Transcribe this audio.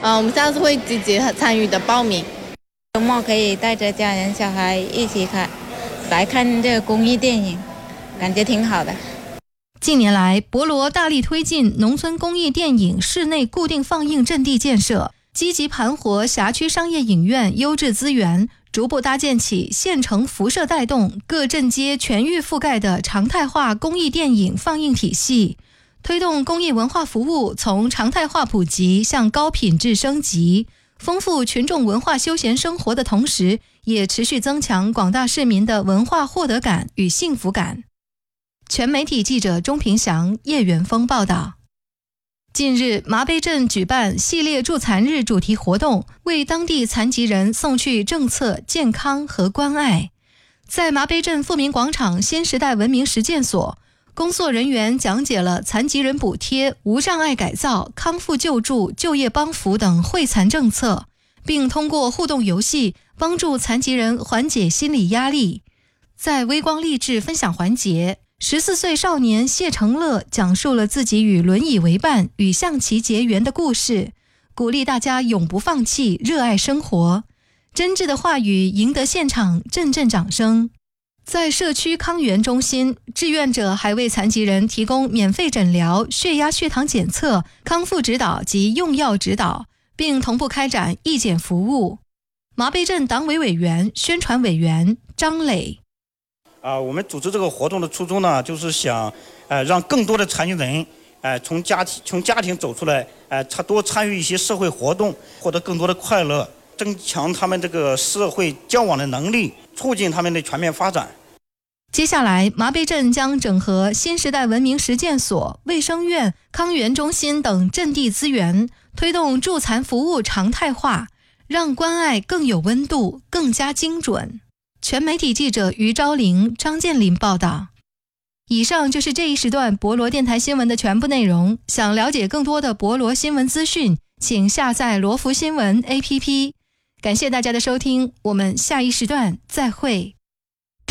我们下次会积极参与的报名。 周末可以带着家人小孩一起来看这个公益电影，感觉挺好的。 近年来，博罗大力推进农村公益电影室内固定放映阵地建设，积极盘活辖区商业影院优质资源，逐步搭建起县城辐射带动、各镇街全域覆盖的常态化公益电影放映体系，推动公益文化服务从常态化普及向高品质升级，丰富群众文化休闲生活的同时，也持续增强广大市民的文化获得感与幸福感。全媒体记者钟平祥、叶元峰报道。近日，麻碑镇举办系列助残日主题活动，为当地残疾人送去政策、健康和关爱。在麻碑镇富民广场新时代文明实践所，工作人员讲解了残疾人补贴、无障碍改造、康复救助、就业帮扶等惠残政策，并通过互动游戏帮助残疾人缓解心理压力。在微光励志分享环节，14岁少年谢成乐讲述了自己与轮椅为伴与象棋结缘的故事，鼓励大家永不放弃，热爱生活。真挚的话语赢得现场阵阵掌声。在社区康源中心，志愿者还为残疾人提供免费诊疗、血压、血糖检测、康复指导及用药指导，并同步开展义检服务。麻碑镇党委委员、宣传委员张磊。 我们组织这个活动的初衷呢，就是想让更多的残疾人从家庭走出来，多参与一些社会活动，获得更多的快乐，增强他们这个社会交往的能力，促进他们的全面发展。 接下来，麻碑镇将整合新时代文明实践所、卫生院、康源中心等阵地资源，推动助残服务常态化，让关爱更有温度，更加精准。全媒体记者于昭玲、张建林报道。以上就是这一时段博罗电台新闻的全部内容。想了解更多的博罗新闻资讯，请下载罗福新闻 APP。感谢大家的收听，我们下一时段再会。